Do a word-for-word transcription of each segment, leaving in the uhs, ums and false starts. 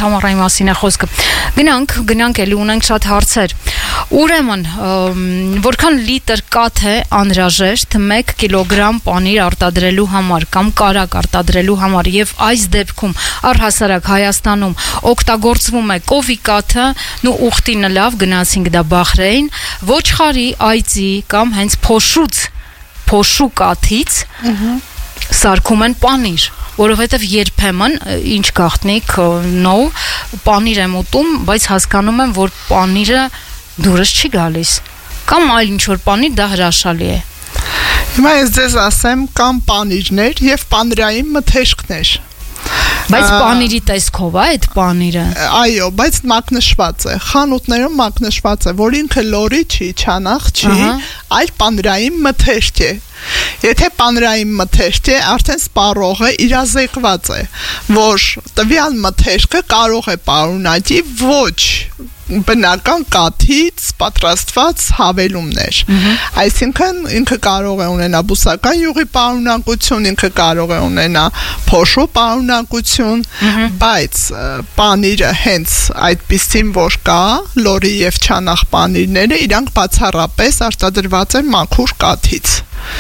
Թամարայի մասին է խոսքը։ Գնանք, գնանք էլի ունենք շատ հարցեր։ Ուրեմն, որքան լիտր կաթ է անհրաժեշտ մեկ կիլոգրամ պանիր արտադրելու համար կամ կարակ արտադրելու համար, եւ այս դեպքում առհասարակ Հայաստանում օգտագործվում է կովի կաթը, նու ուխտինը լավ, գնացինք դա Բախրեյն, ոչխարի, այծի կամ հենց փոշուց, փոշու կաթից սարքում են պանիր, որովհետև երբեմն ինչ գաղտնիք նո պանիր եմ ուտում, բայց հասկանում եմ, որ պանիրը դուրս չի գալիս, կամ այլ ինչ-որ պանիր դա հրաշալի է։ Հիմա ես ձեզ ասեմ, կամ պանիրներ և պանիրային մթեշքներ։ Բայց պանիրի տեսքով է այդ պանիրը։ Այո, բայց մակնշված է, խանութներում մակնշված է, որ ինքը լորի չի, չանախ չի, այլ պանիրային մթեշք է։ Եթե պանիրային մթեշք է, արդեն սպառողը իրազեկված է, որ տվյալ մթեշքը կարող է պարունակի ոչ բնական կաթից պատրաստված հավելումներ։ Այսինքն ինքը կարող է ունենա բուսական յուղի պարունակություն, ինքը կարող է ունենա փոշու պարունակություն, բայց պանիրը հենց այդպիսին որ կա, լորի եւ չանախ պանիրները, իրանք բացառապես արտադրված են մաքուր կաթից։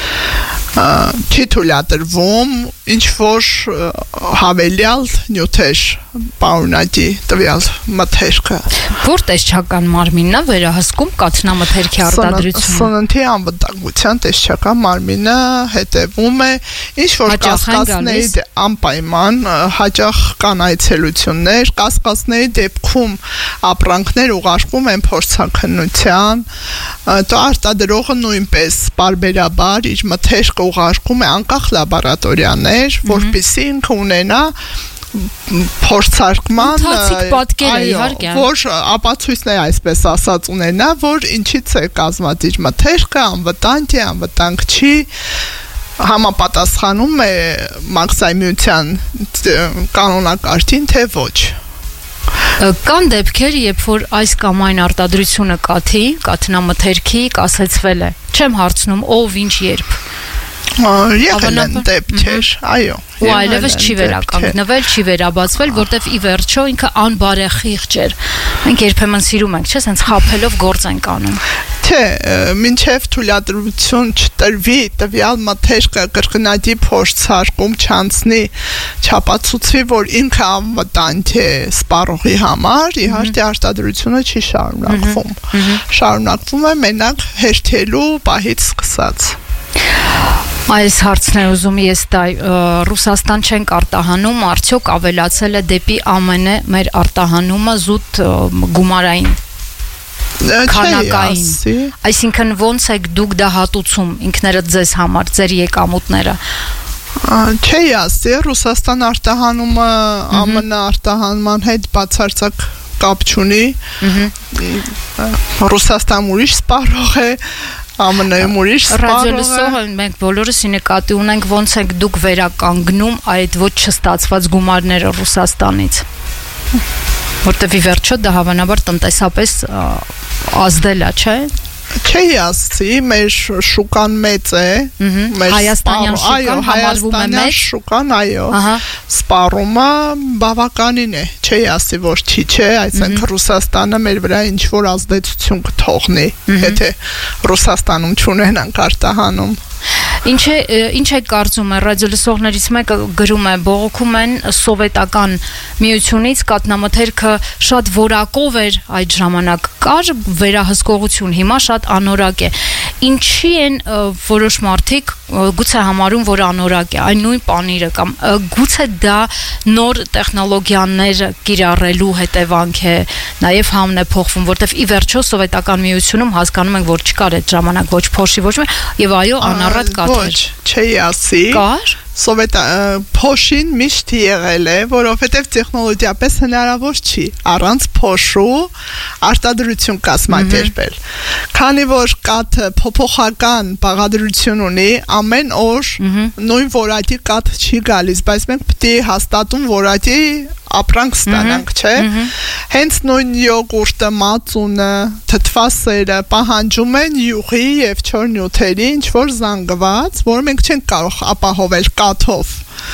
Չի թույլատրվում ինչ որ հավելյալ նյութեր պարունակի տվյալ մթերքը։ Որ տեսչական մարմինն է վերահսկում կաթնամթերքի արտադրությունը։ Սննդի անվտանգության տեսչական մարմինը հետևում է, ինչ որ կասկածների անպայման հաճախ կան այցելություններ, կասկածների դեպքում ապրանքներ ուղարկվում են փորձաքննության, то արտադրողը նույնպես բարբերաբար իր մթերքը ուղարկում է անկախ լաբորատորիաներ, որպեսզի ինքը ունենա փորձարկման որ ապացույցներ այսպես ասած ունենա, որ ինչից է կազմված իր մթերքը, անվտանգ է, անվտանգ չի, համապատասխանում է մաքսիմիության կանոնակարգին, թե ոչ։ Կան դեպքեր, երբ որ այս կամ այն արտադրությունը կաթի, կաթնամթերքի կասեցվել է։ Չեմ հարցնում ով, ինչ, երբ։ Եղել են դեպքեր, այո։ Ու այլևս չի վերականգնվել, չի վերաբացվել, որտեվ ի վերջո ինքը անբարեխիղճ էր։ Մենք երբեմն սիրում ենք, չէ՞, սենց խաբելով գործ ենք անում։ Թե մինչև թույլատրություն չտրվի տվյալ մթերքը կրկնակի փորձարկում չանցնի, չապացուցվի, որ ինքը անվտանգ է սպառողի համար, իհարկե արտադրությունը չի շարունակվում։ Շարունակվում է մենակ հերթելու պահից սկսած։ Այս հարցն է ուզում ես տա, Ռուսաստան չենք արտահանում, արդյոք ավելացել է դեպի ԱՄՆ մեր արտահանումը զուտ գումարային, քանակային, այսինքն ոնց եք դուք դա հատուցում ինքներդ ձեզ համար, ձեր եկամուտները։ Չի ասի, Ռուսաստան արտահանումը ԱՄՆ արտահանման հետ բացարձակ կապ չունի, Ռուսաստան ուրիշ սպառող է, ԱՄՆ-ում ուրիշ սպառող է։ Ռադիոլսող մենք բոլորս ի նկատի ունենք ոնց եք դուք վերականգնում այդ ոչ չստացված գումարները Ռուսաստանից, որտեվ ի վերջո դա հավանաբար տնտեսապես ազդել է, չէ՞։ Չի ասի, մեր շուկան մեծ է, Հայաստանյան շուկան համարվում է մեծ, շուկան, այո, սպառումը բավականին է, չի ասի, որ չի չէ, այսինքն Ռուսաստանը մեր վրա ինչ-որ ազդեցություն կթողնի, եթե Ռուսաստանում չունենանք արտահանում։ Ինչ է, ինչ է կարծում է, ռադիոլսողներից մեկը գրում է, բողոքում են սովետական միությունից, կաթնամթերքը շատ որակով էր այդ ժամանակ, կար վերահսկողություն, հիմա շատ անորակ է։ Ինչի են որոշ մարդիկ գուցե համարում, որ անորակ է, այն նույն պանիրը կամ գուցե դա նոր տեխնոլոգիաներ կիրառելու հետևանք է, նաև համն է փոխվում, որտեվ ի վերջո սովետական միությունում հասկանում ենք, որ չկար այդ ժամանակ ոչ փոշի, ոչ մի, եւ այո, անառատ կաթ էր։ Ոչ, չի ասի։ Կար։ Սովետ փոշին միշտ եղել է, որովհետև տեխնոլոգիապես հնարավոր չի առանց փոշու արտադրություն կազմակերպել։ Քանի որ կաթը փոփոխական բաղադրություն ունի, ամեն օր նույն որակի կաթ չի գալիս, բայց մենք պետք է հաստատում որակի ապրանք ստանանք, չէ՞։ Հենց նույն յոգուրտը, մածունը, թթվասերը պահանջում են յուղի եւ չոր նյութերի ինչ որ զանգված, որը մենք չենք կարող ապահովել կաթով։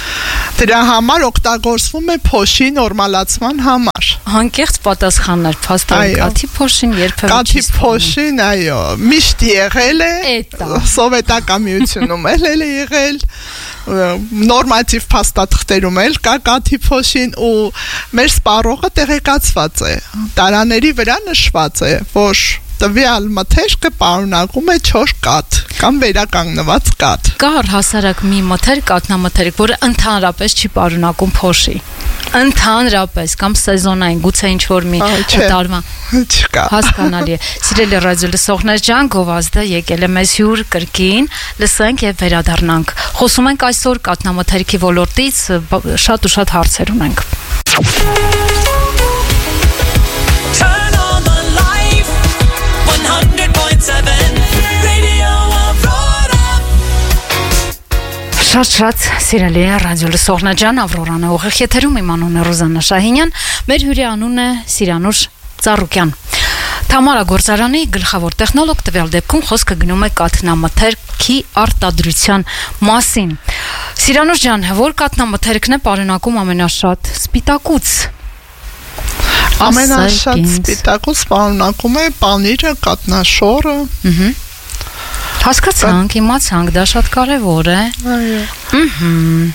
Դրա համար օգտագործվում է փոշի նորմալացման համար։ Անկեղծ պատասխաններ, փաստորեն կաթի փոշին երբևէ Կաթի փոշին, այո, միշտ եղել է, սովետական միությունում էլ է եղել, նորմատիվ փաստաթղթերում էլ կա կաթի փոշին ու մեր սպառողը տեղեկացված է, տարաների վրա նշված է, որ տվյալ մթերքը պարունակում է չորս կաթ կամ վերականգնված կաթ։ Կա առհասարակ մի մթերք, կաթնամթերք, որը ընդհանրապես չի պարունակում փոշի։ Ընդհանրապես կամ սեզոնային, գուցե ինչ-որ մի տարվա։ Չկա։ Հասկանալի է։ Սիրելի ռադիոլսողներ, Ջան Գովազդը եկել է մեզ հյուր կրկին, լսենք եւ վերադառնանք։ Խոսում ենք այսօր կաթնամթերքի ոլորտից, շատ ու շատ հարցեր ունենք։ Շատ-շատ սիրելի ռադիոլսողներ, Ջան Ավրորան է ուղիղ եթերում, իմ անունն է Ռուզաննա Շահինյան, մեր հյուրի անունն է Սիրանուշ Ծառուկյան։ Թամարա գործարանի գլխավոր տեխնոլոգ, տվյալ դեպքում խոսքը գնում է կաթնամթերքի արտադրության մասին։ Սիրանուշ ջան, որ կաթնամթերքն է պարունակում ամենաշատ սպիտակուց։ Ամենաշատ սպիտակուց պարունակում է պանիրը, կաթնաշորը։ Ահա Հասկացանք, իմացանք, դա շատ կարևոր է։ Այո։ Ահա։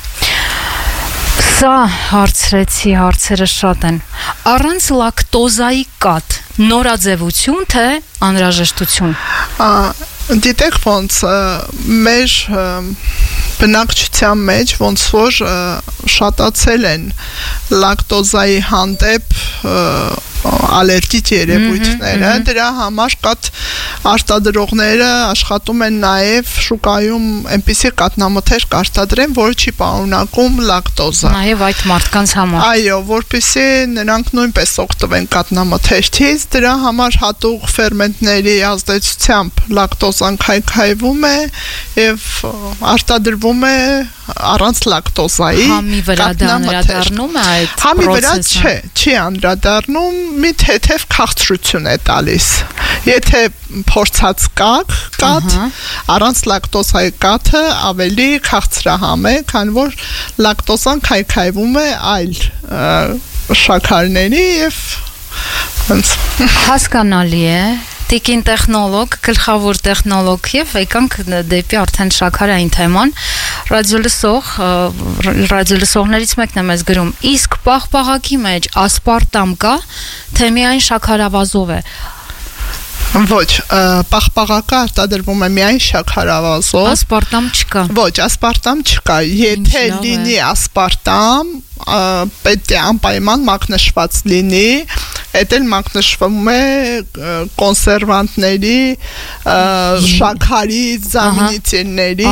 Սա հարցրեցի, հարցերը շատ են։ Առանց լակտոզայի կաթ, նորաձևություն թե անհրաժեշտություն։ Դիտեք ոնց մեր բնակչության մեջ ոնց որ շատացել են լակտոզայի հանդեպ ալերգիկ երևույթները, դրա համար կաթ արտադրողները աշխատում են նաև շուկայում այնպիսի կաթնամթերք արտադրեն, որը չի պարունակում լակտոզա։ Նաև այդ մարդկանց համար։ Այո, որպեսզի նրանք նույնպես օգտվեն կաթնամթերքից, դրա համար հատուկ ֆերմենտների ազդեցությամբ լակտոզան քայքայվում է եւ արտադրվում է առանց լակտոզայի։ Համի վրա դա անդրադառնում է այդ Համի վրա չէ, չի անդրադառնում, մի թեթև քաղցրություն է տալիս։ Եթե փորձած կաք, կաթ, առանց լակտոզայի կաթը ավելի քաղցրահամ է, քանի որ լակտոզան քայքայվում է այլ շաքարների եւ ոնց հասկանալի է։ Տիկին տեխնոլոգ, գլխավոր տեխնոլոգ եւ եկանք դեպի արդեն շաքարային թեման։ Ռադիոլսող, ռադիոլսողներից մեկն է մեզ գրում. իսկ պաղպաղակի մեջ ասպարտամ կա, թե միայն շաքարավազով է։ Ոչ, պաղպաղակը արտադրվում է միայն շաքարավազով։ Ասպարտամ չկա։ Ոչ, ասպարտամ չկա։ Եթե լինի ասպարտամ, պետք է անպայման մակնշված լինի, այդ էլ մակնշվում է կոնսերվանտների, շաքարի, զամինիտերների,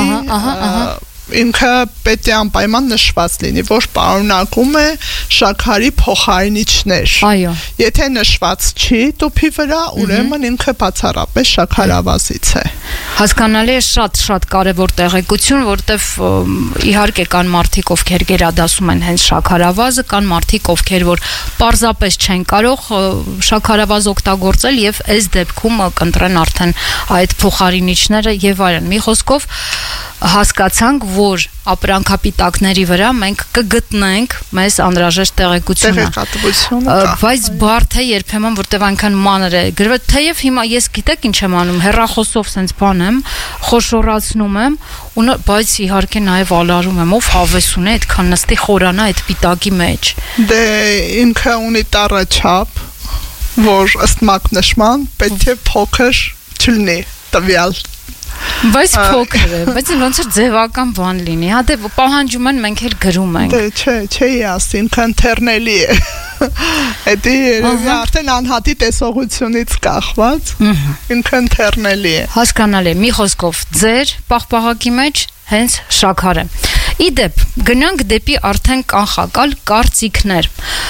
ինքը պետք է անպայման նշված լինի, որ պարունակում է շաքարի փոխարինիչներ։ Այո։ Եթե նշված չի տուփի վրա, ուրեմն ինքը բացառապես շաքարավազից է։ Հասկանալի է, շատ-շատ կարևոր տեղեկություն, որտեվ իհարկե կան մարդիկ, ովքեր գերադասում են հենց շաքարավազը, կան մարդիկ, ովքեր որ պարզապես չեն կարող շաքարավազ օգտագործել եւ այս դեպքում կընտրեն արդեն այդ փոխարինիչները եւ այլն։ Մի խոսքով հասկացանք, որ ապրանքապիտակների վրա մենք կգտնենք մեզ անհրաժեշտ տեղեկությունը։ Տեղեկատվությունը։ Բայց բարդ է երբեմն, որտեվ այնքան մանր է գրվել, թեև հիմա ես գիտեք ինչ եմ անում, հեռախոսով sense բան եմ, խոշորացնում եմ, ու բայց իհարկե նաև ալարում եմ, ով հավես ունի, այդքան նստի խորանա այդ պիտակի մեջ։ Դե ինքը ունի տառաչափ, որ ըստ մակնշման պետք է փոքր չլինի տվյալ։ Բայց փոքր է, բայց ոնց որ ձևական բան լինի, հա դե պահանջում են, մենք էլ գրում ենք։ Դե չէ, չէի ասի, ինքն թեռնելի է։ Էդի արդեն անհատի տեսողությունից կախված, ինքն թեռնելի է։ Հասկանալի է, մի խոսքով, ձեր պաղպաղակի մեջ հենց շաքար է։ Իդեպ, գնանք դեպի արդեն կանխակալ կարծիքներ։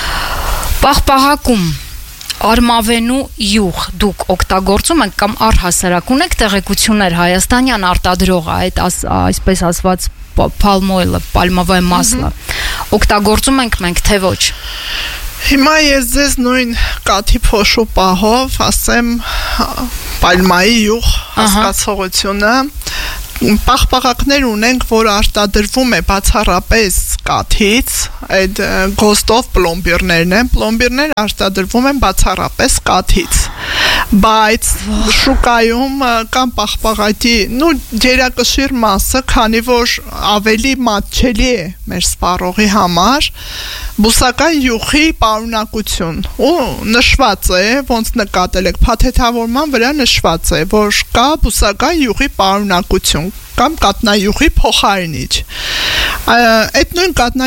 Պաղպաղակում արմավենու յուղ դուք օգտագործում եք կամ առհասարակ ունեք տեղեկություններ հայաստանյան արտադրողը այդ այսպես ասված palm oil-ը, պալմովое масло օգտագործում ենք մենք թե ոչ։ Հիմա ես ձեզ նույն կաթի փոշու պահով ասեմ պալմայի յուղ հասկացողությունը։ Պաղպաղակներ ունենք, որ արտադրվում է բացառապես կաթից, այդ գոստով պլոմբիրներն են, պլոմբիրները արտադրվում են բացառապես կաթից, բայց շուկայում կամ պաղպաղատի, նու ջերակշիռ մասը, քանի որ ավելի մատչելի է մեր սպառողի համար, բուսական յուղի պարունակություն, ու նշված է, ոնց նկատել եք, փաթեթավորման վրա նշված է, որ կա բուսական յուղի պարունակություն կամ կատնայուղի փոխարինիչ։ Այդ նույն կատնա